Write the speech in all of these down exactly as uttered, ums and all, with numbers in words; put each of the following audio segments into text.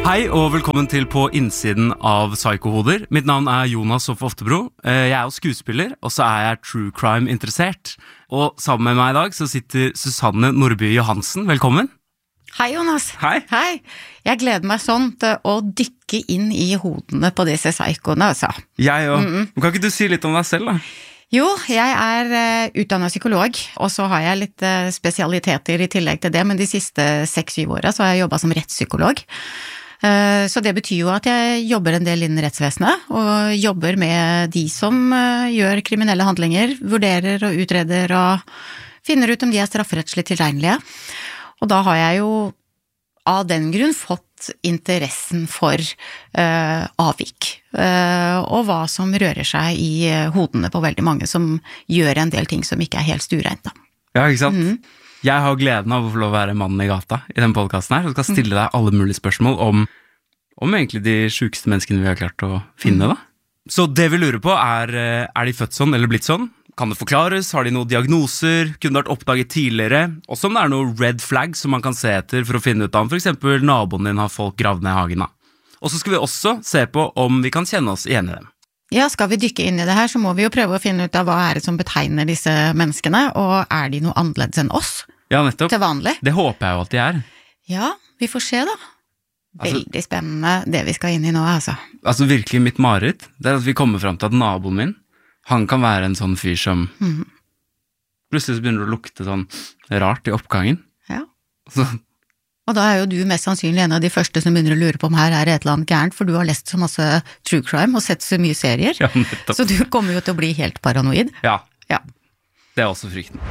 Hei og velkommen til På innsiden av Psykohoder. Mitt navn er Jonas Hoff Oftebro. Jeg er jo skuespiller, og så er jeg true crime interessert. Og sammen med meg i dag så sitter Susanne Nordby Johansen. Velkommen. Hei Jonas. Hei. Hei. Jeg gleder meg sånn til å dykke inn i hodene på disse psykoene, altså. Jeg og... Mm-mm. Kan ikke du si litt om deg selv da? Jo, jeg er uh, utdannet psykolog, og så har jeg litt uh, spesialiteter i tillegg til det, men de siste seks-syv årene så har jeg jobbet som rettspsykolog. Uh, så det betyr jo at jeg jobber en del innen rettsvesenet, og jobber med de som uh, gjør kriminelle handlinger, vurderer og utreder og finner ut om de er strafferettslig tilregnelige. Og da har jeg jo av den grunn fått interessen for uh, avvik, uh, og hva som rører seg i hodene på veldig mange som gjør en del ting som ikke er helt stuereint. Ja, ikke sant? Mm. Jeg har gleden av å få lov å være mannen i gata i denne podcasten her, og skal stille deg alle mulige spørsmål om, om egentlig de sykeste menneskene vi har klart å finne da. Så det vi lurer på er, er de født sånn eller blitt sånn? Kan det forklares? Har de noen diagnoser? Kunne det vært oppdaget tidligere? Også om det er noen red flags som man kan se etter for å finne ut av om for eksempel naboen din har folk gravd ned i hagen da. Og så skal vi også se på om vi kan kjenne oss igjen i dem. Ja, skal vi dykke inn i det her, så må vi jo prøve å finne ut av hva er det som betegner disse menneskene, og er de noe annerledes enn oss? Ja, nettopp. Til vanlig? Det håper jeg jo at de er. Ja, vi får se da. Veldig altså, spennende det vi skal inn i nå, altså. Altså virkelig mitt mareritt, det er at vi kommer frem til at naboen min, han kan være en sånn fyr som mm. plutselig så begynner det å lukte sånn rart i oppgangen. Ja. Så. Og da er jo du mest sannsynlig en av de første som begynner å lure på om her er et eller annet gærent, for du har lest så masse true crime og sett så mye serier. Ja, nettopp. Så du kommer jo til å bli helt paranoid. Ja, ja. Det er også frykten.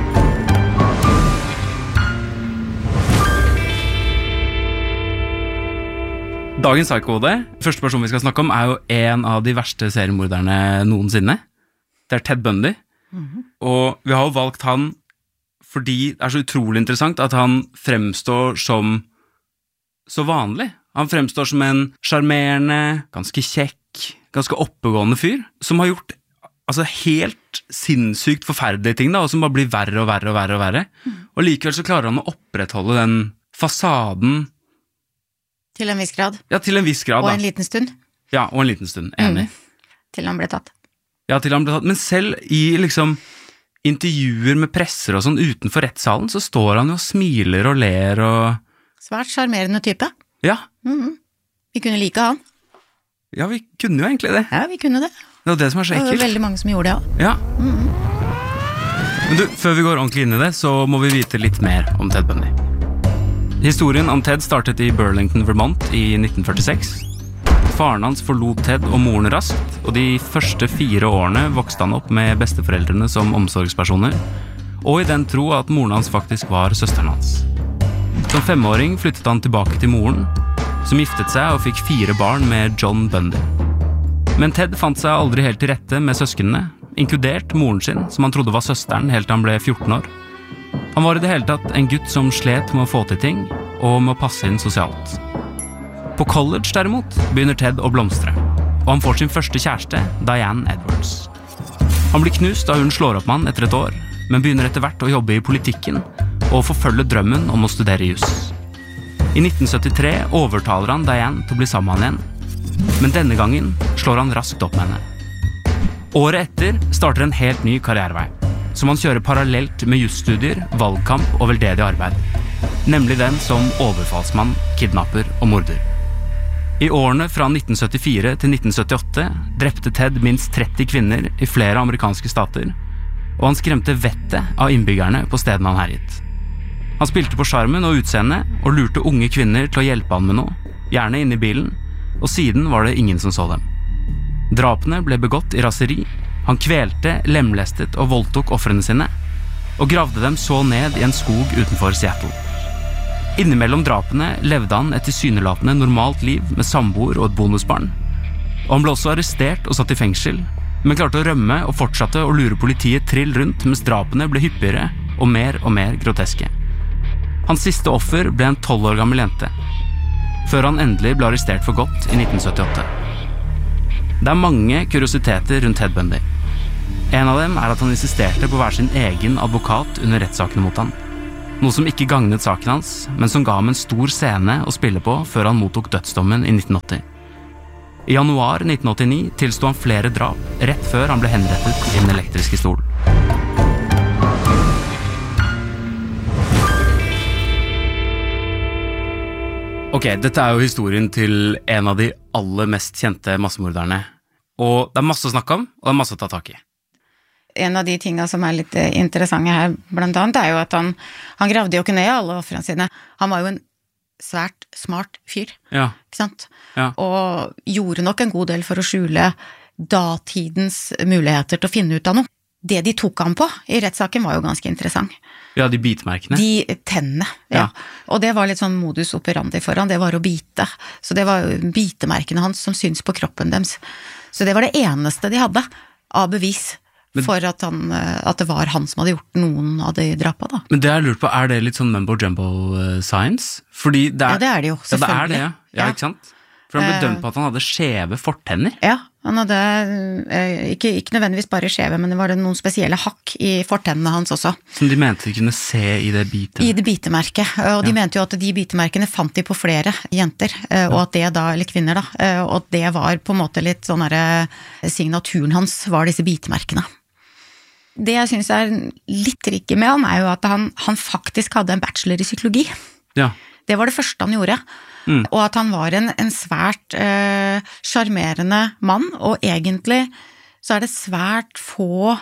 Dagens psykode, første person vi skal snakke om, er jo en av de verste seriemorderne noensinne. Det er Ted Bundy. Mm-hmm. Og vi har jo valgt han fordi det er så utrolig interessant at han fremstår som så vanlig. Han fremstår som en charmerende, ganske kjekk, ganske oppegående fyr, som har gjort altså, helt sinnssykt forferdelige ting, da, og som bare blir verre og verre og verre og verre. Mm. Og likevel så klarer han å opprettholde den fasaden. Til en viss grad. Ja, til en viss grad, og da. Og en liten stund. Ja, og en liten stund, enig. Mm. Til han ble tatt. Ja, til han ble tatt. Men selv i liksom intervjuer med presser og sånn utenfor rettssalen, så står han jo og smiler og ler og... Svært charmerende type. Ja. Mm-hmm. Vi kunne like han. Ja, vi kunne jo egentlig det. Ja, vi kunne det. Det var det som er så ekkelt. Det var veldig mange som gjorde det også. Ja. Mm-hmm. Men du, før vi går ordentlig inn i det, så må vi vite litt mer om Ted Bundy. Historien om Ted startet i Burlington, Vermont i nitten førtiseks. Faren hans forlot Ted og moren raskt, og de første fire årene vokste han opp med besteforeldrene som omsorgspersoner, og i den tro at moren hans faktisk var søsteren hans. Som femåring flyttet han tilbake til moren, som giftet seg og fikk fire barn med John Bundy. Men Ted fant seg aldri helt til rette med søsknene, inkludert moren sin, som han trodde var søsteren helt til han ble fjorten år. Han var i det hele tatt en gutt som slet med å få til ting, og med å passe inn sosialt. På college derimot begynner Ted å blomstre, og han får sin første kjæreste, Diane Edwards. Han blir knust da hun slår opp med han etter et år, men begynner etter hvert å jobbe i politikken, og forfølge drømmen om å studere jus. I nitten syttitre overtaler han Diane til å bli sammen med han igjen, men denne gangen slår han raskt opp med henne. Året etter starter en helt ny karrierevei, som han kjører parallelt med jusstudier, valgkamp og veldedig arbeid, nemlig den som overfallsmann, kidnapper og morder. I årene fra nitten syttifire til nitten syttiåtte drepte Ted minst tretti kvinner i flere amerikanske stater, og han skremte vettet av innbyggerne på stedene han herjet. Han spilte på skjermen og utseende, og lurte unge kvinner til å hjelpe han med noe, gjerne inne i bilen, og siden var det ingen som så dem. Drapene ble begått i raseri. Han kvelte, lemlestet og voldtok ofrene sine, og gravde dem så ned i en skog utenfor Seattle. Innimellom drapene levde han et tilsynelatende normalt liv med samboer og et bonusbarn, og han ble også arrestert og satt i fengsel, men klarte å rømme og fortsatte å lure politiet trill rundt mens drapene ble hyppigere og mer og mer groteske. Hans siste offer ble en tolv år gammel jente, før han endelig ble arrestert for godt i nitten syttiåtte. Det er mange kuriositeter rundt Ted Bundy. En av dem er at han insisterte på å være sin egen advokat under rettssakene mot han. noe som ikke gagnet saken hans, men som ga ham en stor scene å spille på før han mottok dødsdommen i nitten åtti. I januar nitten åttini tilsto han flere drap, rett før han ble henrettet i den elektriske stol. Ok, dette er jo historien til en av de aller mest kjente massemorderne. Og det er masse å snakke om, og det er masse å ta tak i. En av de tingene som er litt interessante her, blant annet, er jo at han, han gravde jo ikke ned alle offrene sine. Han var jo en svært smart fyr, ja. Ikke sant? Ja. Og gjorde nok en god del for å skjule datidens muligheter til å finne ut av noe. Det de tok han på i rettssaken var jo ganske interessant. Ja, de bitmerkene. De tennene, ja. Ja. Og det var litt sånn modus operandi for han, det var å bite. Så det var jo bitemerkene hans som syns på kroppen deres. Så det var det eneste de hadde av bevis men, for at, han, at det var han som hadde gjort noen av de drapene da. Men det jeg lurer på, er det litt sånn mumbo-jumbo science? Fordi det er, ja, det er det jo, selvfølgelig. Ja, det er det, ja. Ja, ikke sant? For han ble dømt på at han hadde skjeve fortenner. Ja, han hadde ikke, ikke nødvendigvis bare skjeve, men det var noen spesielle hakk i fortennene hans også. Som de mente de kunne se i det bite? I det bitemerket, og de ja. mente jo at de bitemerkene fant de på flere jenter, og at det da, eller kvinner da, og det var på en måte litt sånn der, signaturen hans var disse bitemerkene. Det jeg synes er litt tricky med han, er jo at han, han faktisk hadde en bachelor i psykologi. Ja. Det var det første han gjorde. Mm. Og at han var en, en svært eh, charmerende mann, og egentlig så er det svært få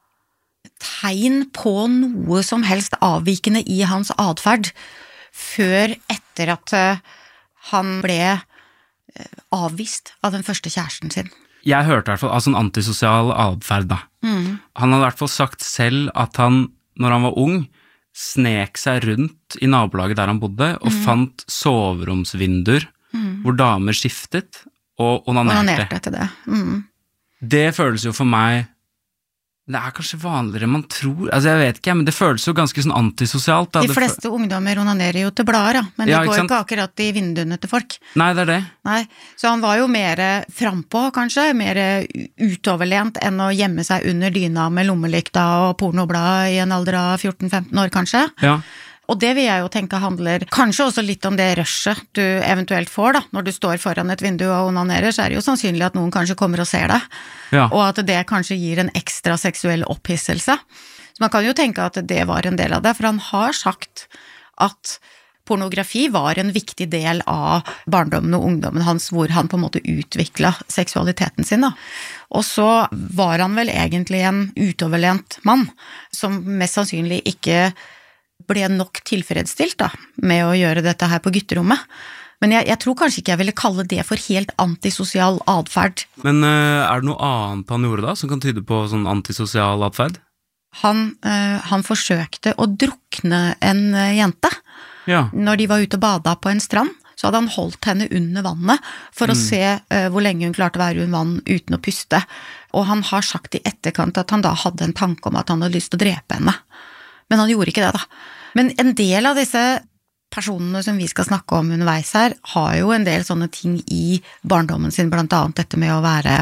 tegn på noe som helst avvikende i hans adferd før etter at eh, han ble eh, avvist av den første kjæresten sin. Jeg hørte i hvert fall, altså en antisosial adferd da. Mm. Han hadde i hvert fall sagt selv at han, når han var ung, snek seg rundt i nabolaget der han bodde, og mm. fant soveromsvinduer mm. hvor damer skiftet og onanerte. Onanerte til det. Mm. Det føles jo for meg, det er kanskje vanligere enn man tror, altså jeg vet ikke, men det føles jo ganske sånn antisosialt. Da. De fleste det... ungdommer onanerer jo til blader, da, men ja, de går jo ikke akkurat i vinduene til folk. Nei, det er det. Nei, så han var jo mer frampå, kanskje, mer utoverlent enn å gjemme seg under dyna med lommelykta og pornoblad i en alder av fjorten femten år, kanskje. Ja. Og det vil jeg jo tenke handler kanskje også litt om det rushet du eventuelt får da, når du står foran et vindu og onanerer, så er det jo sannsynlig at noen kanskje kommer og ser deg, ja. Og at det kanskje gir en ekstra seksuell opphisselse. Så man kan jo tenke at det var en del av det, for han har sagt at pornografi var en viktig del av barndommen og ungdommen hans, hvor han på en måte utviklet seksualiteten sin da. Og så var han vel egentlig en utoverlent mann, som mest sannsynlig ikke ble nok tilfredsstilt da, med å gjøre dette her på gutterommet. Men jeg, jeg tror kanskje ikke jeg ville kalle det for helt antisosial adferd. Men uh, er det noe annet han gjorde da, som kan tyde på sånn antisosial adferd? Han, uh, han forsøkte å drukne en uh, jente. Ja. Når de var ute og bada på en strand, så hadde han holdt henne under vannet for å mm. se uh, hvor lenge hun klarte å være under vann uten å puste. Og han har sagt i etterkant at han da hadde en tanke om at han hadde lyst til å drepe henne. Men han gjorde ikke det da. Men en del av disse personene som vi skal snakke om underveis her, har jo en del sånne ting i barndommen sin, blant annet dette med å være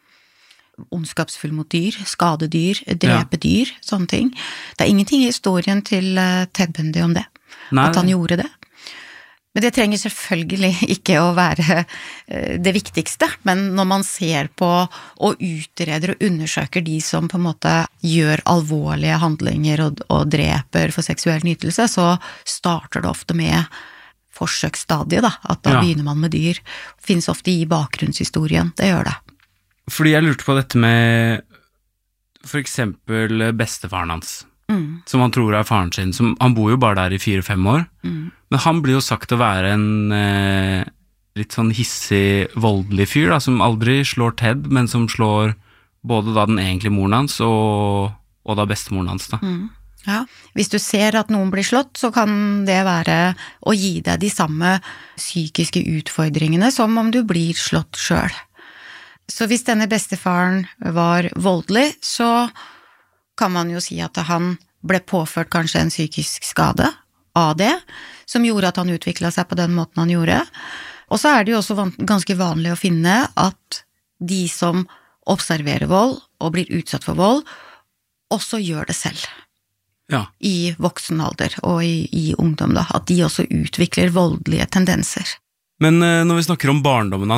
ondskapsfull mot dyr, skade dyr, drepe ja. dyr, sånne ting. Det er ingenting i historien til Ted Bundy om det, Nei. At han gjorde det. Men det trenger selvfølgelig ikke å være det viktigste, men når man ser på og utreder og undersøker de som på en måte gjør alvorlige handlinger og, og dreper for seksuell nytelse, så starter det ofte med forsøksstadiet da, at da ja. begynner man med dyr. Det finnes ofte i bakgrunnshistorien, det gjør det. Fordi jeg lurte på dette med for eksempel bestefaren hans. Mm. Som han tror er faren sin, som, han bor jo bare der i fire-fem år, mm. men han blir jo sagt å være en eh, litt sånn hissig, voldelig fyr, da, som aldri slår Ted, men som slår både da den egentlige moren hans, og, og da bestemoren hans da. Mm. Ja, hvis du ser at noen blir slått, så kan det være å gi deg de samme psykiske utfordringene som om du blir slått selv. Så hvis denne bestefaren var voldelig, så kan man jo si at han ble påført kanskje en psykisk skade av det, som gjorde at han utviklet seg på den måten han gjorde. Og så er det jo også ganske vanlig å finne at de som observerer vold og blir utsatt for vold, også gjør det selv. ja. i voksen alder og i, i ungdom, da, at de også utvikler voldelige tendenser. Men når vi snakker om barndommen